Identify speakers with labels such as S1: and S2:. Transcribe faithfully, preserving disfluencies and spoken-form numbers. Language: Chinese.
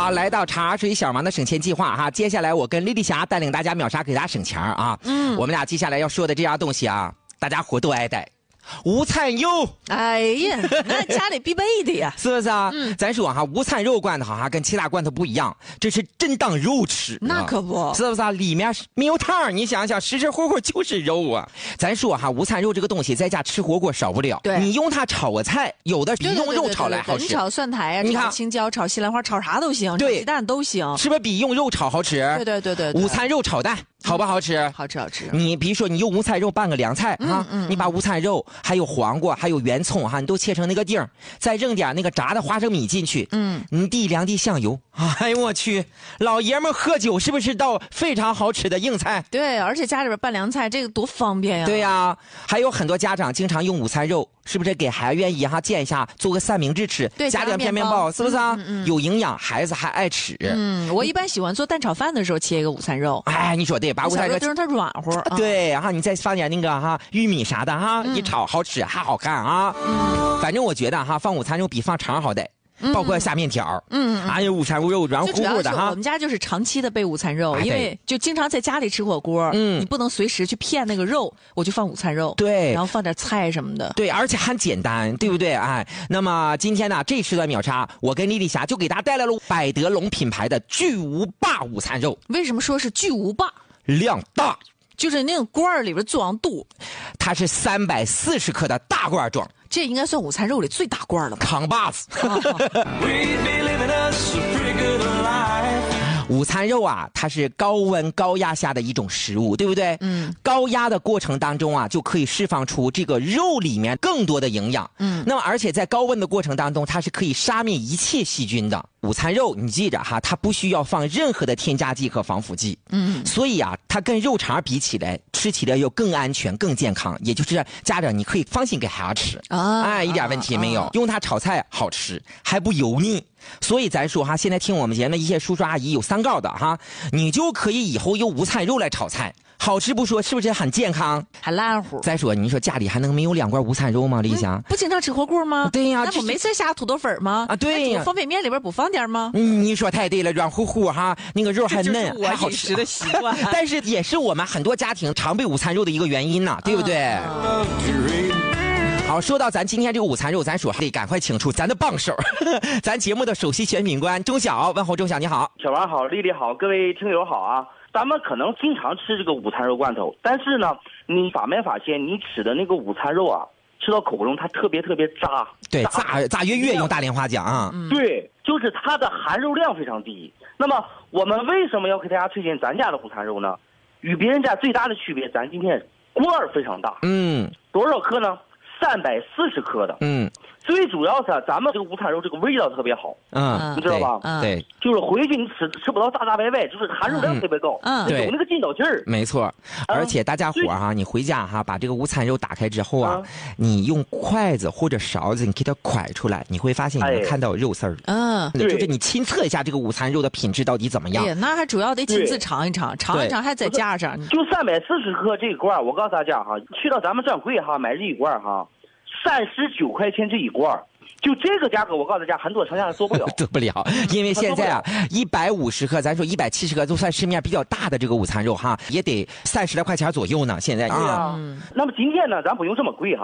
S1: 好，来到茶水小王的省钱计划哈，接下来我跟丽丽霞带领大家秒杀给大家省钱啊。嗯，我们俩接下来要说的这样东西啊，大家伙都爱戴。无菜肉，
S2: 哎呀，那家里必备的呀，
S1: 是不是啊？嗯，咱说哈，无菜肉罐头哈，跟其他罐头不一样，这是真当肉吃。
S2: 那可不，
S1: 是不是啊？里面没有汤，你想想，实实乎乎就是肉啊。咱说哈，无菜肉这个东西，在家吃火锅少不了。
S2: 对，
S1: 你用它炒个菜，有的比用肉炒来好吃。
S2: 你炒蒜苔啊，你炒青椒，炒西兰花，炒啥都行，炒鸡蛋都行，
S1: 是不是比用肉炒好吃？
S2: 对对对对，
S1: 午餐肉炒蛋。好不好吃？
S2: 好吃好吃。
S1: 你比如说，你用无菜肉拌个凉菜
S2: 嗯
S1: 啊，
S2: 嗯、
S1: 你把无菜肉还有黄瓜还有圆葱哈，你都切成那个丁儿，再扔点那个炸的花生米进去，嗯，你滴两滴香油，哎呦我去，老爷们喝酒是不是道非常好吃的硬菜？
S2: 对，而且家里边拌凉菜这个多方便呀。
S1: 对呀、啊，还有很多家长经常用午餐肉，是不是给孩子愿意哈煎一下，做个三明治吃，
S2: 对，
S1: 加点片面包，是不是啊？
S2: 嗯嗯嗯、
S1: 有营养，孩子还爱吃。
S2: 嗯，我一般喜欢做蛋炒饭的时候切一个午餐肉。
S1: 哎，你说对，把午餐肉
S2: 就是它软和。
S1: 对，哈，你再放点那个哈玉米啥的哈，嗯、一炒好吃还好看啊。嗯、反正我觉得哈放午餐肉比放肠好带。
S2: 嗯、
S1: 包括下面条，嗯，哎呀，午餐肉软乎乎的哈。
S2: 我们家就是长期的备午餐肉，哎、因为就经常在家里吃火锅，嗯，你不能随时去片那个肉，我就放午餐肉，
S1: 对，
S2: 然后放点菜什么的，
S1: 对，而且很简单，对不对？哎，那么今天呢，这时段秒杀，我跟丽丽霞就给大家带来了百德龙品牌的巨无霸午餐肉。
S2: 为什么说是巨无霸？
S1: 量大。
S2: 就是那种罐儿里边装肚，
S1: 它是三百四十克的大罐装，
S2: 这应该算午餐肉里最大罐了吧？
S1: 扛把子。午餐肉啊，它是高温高压下的一种食物，对不对？嗯。高压的过程当中啊，就可以释放出这个肉里面更多的营养。嗯。那么，而且在高温的过程当中，它是可以杀灭一切细菌的。午餐肉，你记着哈，它不需要放任何的添加剂和防腐剂。嗯。所以啊，它跟肉肠比起来，吃起来又更安全、更健康。也就是家长你可以放心给孩子吃啊，哎，一点问题没有。啊、用它炒菜好吃，还不油腻。所以咱说哈，现在听我们节目的一些叔叔阿姨有三高的哈，你就可以以后用午餐肉来炒菜，好吃不说，是不是很健康？
S2: 还烂乎。
S1: 再说，你说家里还能没有两罐午餐肉吗？丽霞、嗯，
S2: 不经常吃火锅吗？
S1: 对呀、
S2: 啊，那不没事下土豆粉吗？
S1: 啊，对呀、
S2: 方便面里边不放点吗？
S1: 嗯，你说太对了，软乎乎哈，那个肉还嫩，
S2: 还
S1: 好吃
S2: 的习惯。
S1: 但是也是我们很多家庭常备午餐肉的一个原因呐，对不对？嗯好，说到咱今天这个午餐肉，咱说还得赶快请出咱的帮手，咱节目的首席选品官钟晓，问候钟晓，你好。
S3: 小王好，丽丽好，各位听友好啊！咱们可能经常吃这个午餐肉罐头，但是呢，你发没发现你吃的那个午餐肉啊，吃到口中它特别特别渣。
S1: 对，炸炸月月用大连话讲啊。
S3: 嗯、对，就是它的含肉量非常低。那么我们为什么要给大家推荐咱家的午餐肉呢？与别人家最大的区别，咱今天罐儿非常大。嗯。多少克呢？三百四十克的，嗯，最主要是咱们这个午餐肉这个味道特别好，嗯，你知道吧？
S1: 嗯，对，
S3: 就是回去你吃吃不到大大白白，就是含肉量特别高，嗯，有那个劲道劲儿。
S1: 没错，而且大家伙哈，你回家哈，把这个午餐肉打开之后啊，你用筷子或者勺子，你给它蒯出来，你会发现你能看到肉丝儿，嗯，就是你亲测一下这个午餐肉的品质到底怎么样。
S2: 对，那还主要得亲自尝一尝，尝一尝还再加上。
S3: 就三百四十克这一罐，我告诉大家哈，去到咱们专柜哈买这一罐哈。三十九块钱这一罐，就这个价格，我告诉大家，很多商家做不了，
S1: 做不了，因为现在啊，一百五十克，咱说一百七十克，就算市面比较大的这个午餐肉哈，也得三十来块钱左右呢。现在
S3: 啊，嗯、那么今天呢，咱不用这么贵哈。